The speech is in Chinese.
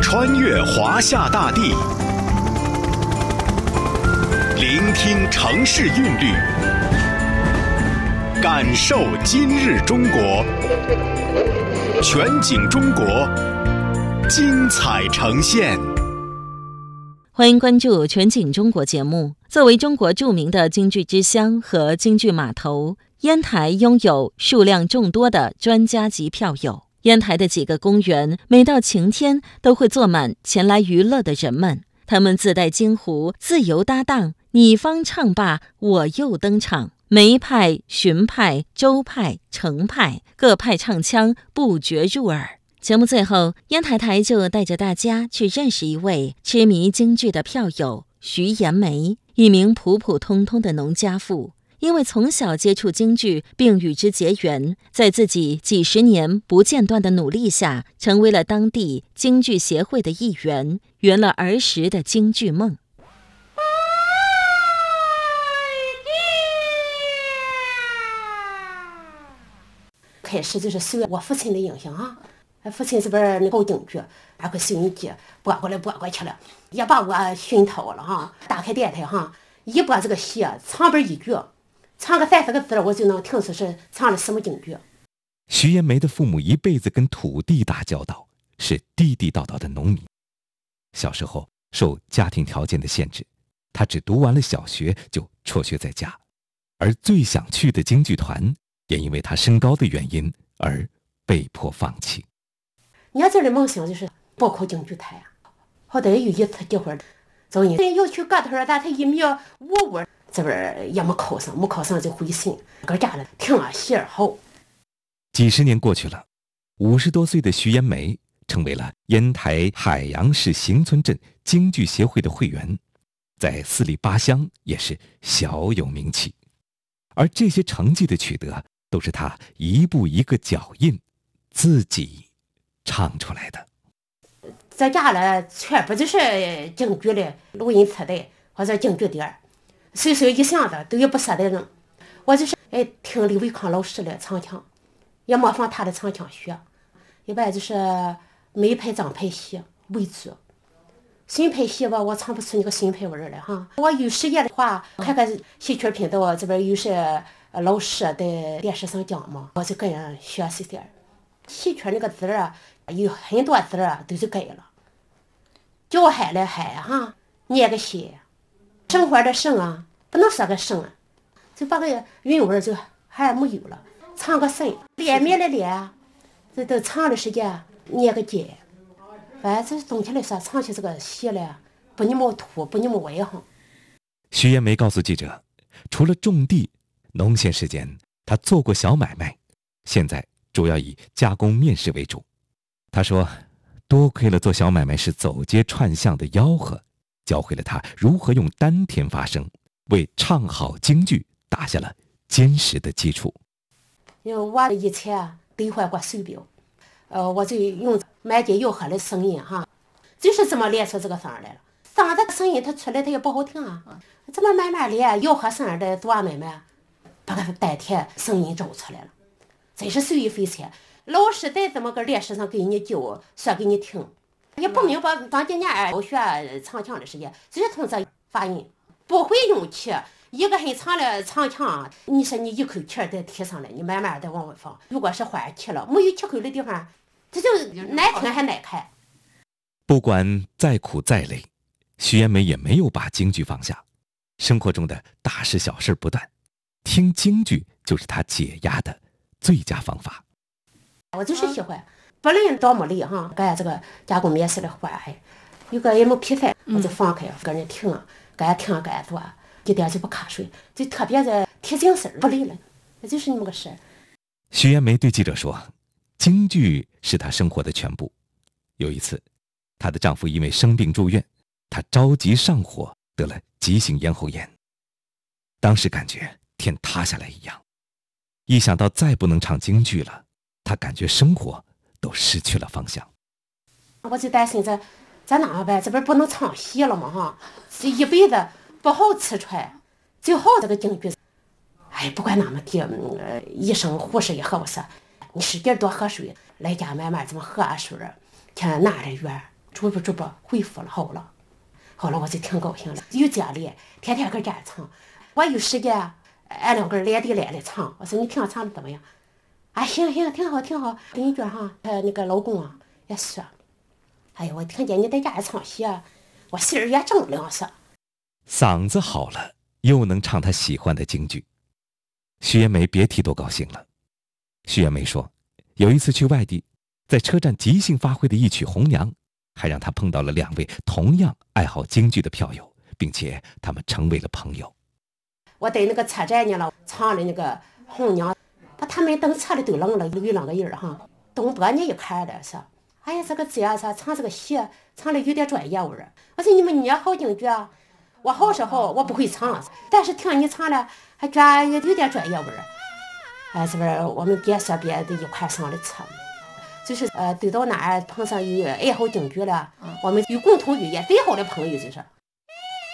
穿越华夏大地，聆听城市韵律，感受今日中国。全景中国，精彩呈现。 欢迎关注全景中国节目。作为中国著名的京剧之乡和京剧码头，烟台拥有数量众多的专家级票友。烟台的几个公园，每到晴天都会坐满前来娱乐的人们。他们自带京胡，自由搭档，你方唱罢我又登场。梅派、荀派、周派、程派，各派唱腔不绝入耳。节目最后，烟台台就带着大家去认识一位痴迷京剧的票友徐延梅，一名普普通通的农家妇。因为从小接触京剧并与之结缘，在自己几十年不间断的努力下，成为了当地京剧协会的一员，圆了儿时的京剧梦。 开始就是受我父亲的影响啊，父亲这边搞京剧，拿个收音机播过来播过去了，也把我熏陶了哈。打开电台哈，一播这个戏，唱本一句。唱个30个字我就能听出是唱了什么京剧。 徐延梅的父母一辈子跟土地打交道，是地地道道的农民。小时候受家庭条件的限制，他只读完了小学就辍学在家，而最想去的京剧团也因为他身高的原因而被迫放弃。 你要这的梦想就是报考京剧团，后来有一次机会，找你要去个头，但他1.55米。这边也没考上就回省，搁家了挺媳儿好。 几十年过去了，50多岁的徐延梅成为了烟台海洋市邢村镇京剧协会的会员，在4里8乡也是小有名气。而这些成绩的取得，都是他一步一个脚印，自己唱出来的。 在家了全部就是京剧的录音磁带或者京剧碟，随手一想的都有不舍得扔。我就是听李维康老师的唱腔，也模仿他的唱腔学，一般就是梅派张派戏为主。荀派戏吧，我唱不出那个荀派味儿来哈。我有时间的话，看看戏曲频道这边有些老师在电视上讲嘛，我就跟人学习点。戏曲那个字啊，有很多字啊都是改了，叫海了海哈，念个西。生活的生啊，不能说个生啊，就把个韵味就还没有了。唱个生，脸面的脸，这都唱的时间念个节。反正总体来说，唱起这个戏来，不那么土，不那么外行。 徐延梅告诉记者，除了种地，农闲时间他做过小买卖，现在主要以加工面食为主。他说，多亏了做小买卖是走街串巷的吆喝，教会了他如何用丹田发声，为唱好京剧打下了坚实的基础。 因为我以前兑换过手表，我就用满街吆喝的声音哈，就是这么练出这个声来了。嗓子声音它出来它也不好听啊，这么慢慢练吆喝声的做买卖，把个丹田声音找出来了，真是受益匪浅。老师再怎么个电视上给你教，说给你听。也不明白当今年我学唱腔的时间，就是从这发音，不会用气。一个很长的唱腔，你说你一口气再提上来，你慢慢的往外放。如果是换气了，没有气口的地方，这就难听还难看。 不管再苦再累，徐延梅也没有把京剧放下。生活中的大事小事不断，听京剧就是他解压的最佳方法。 我就是喜欢。不论多么累哈，干这个加工面食的活有个也没比赛，我就放开跟人听，干听干做，一点就不瞌睡，就特别的提精神，不累了，那就是那么个事。 徐延梅对记者说，京剧是她生活的全部。有一次，她的丈夫因为生病住院，她着急上火，得了急性咽喉炎。当时感觉天塌下来一样，一想到再不能唱京剧了，她感觉生活都失去了方向。 我就担心咱哪办？这边不能唱戏了嘛哈，这一辈子不好吃穿，最好这个京剧。不管哪么地，医生护士也和我说，你使劲多喝水，来家慢慢这么喝水，天哪的远， 逐步恢复了，好了，我就挺高兴了。有奖励，天天搁这唱。我有时间，俺两个人连地来唱。我说你听唱的怎么样？啊，行，挺好。邻居哈，那个老公啊也说，哎呀，我听见你在家唱戏，我心儿也正凉是。 嗓子好了，又能唱她喜欢的京剧。徐延梅别提多高兴了。徐延梅说，有一次去外地，在车站即兴发挥的一曲《红娘》，还让她碰到了2位同样爱好京剧的票友，并且他们成为了朋友。 我在那个车站呢唱的那个《红娘》，把他们等车里都愣了，有2个人哈，东多你一看的说，哎呀，这个姐唱这个戏唱的有点专业味儿。我说你也好京剧啊，我好是好，我不会唱，但是听你唱了还觉得有点专业味儿。是不是我们别说别的一块上的车，就是都到哪儿碰上有爱好京剧了，我们有共同语言最好的朋友就是。